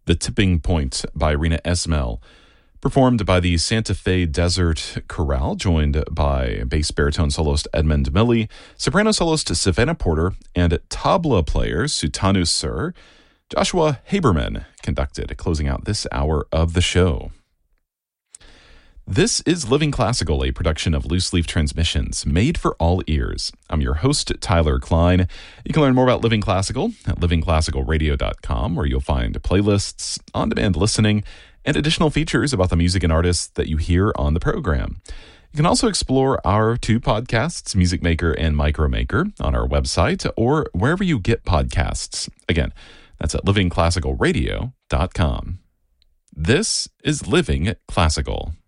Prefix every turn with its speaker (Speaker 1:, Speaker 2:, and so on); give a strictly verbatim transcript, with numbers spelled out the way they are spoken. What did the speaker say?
Speaker 1: The Tipping Point by Rena Esmail, performed by the Santa Fe Desert Chorale, joined by bass baritone soloist Edmund Millie, soprano soloist Savannah Porter, and tabla player Sutanu Sir. Joshua Haberman conducted, closing out this hour of the show. This is Living Classical, a production of Loose Leaf Transmissions, made for all ears. I'm your host, Tyler Klein. You can learn more about Living Classical at living classical radio dot com, where you'll find playlists, on-demand listening, and additional features about the music and artists that you hear on the program. You can also explore our two podcasts, Music Maker and Micromaker, on our website or wherever you get podcasts. Again, that's at living classical radio dot com. This is Living Classical.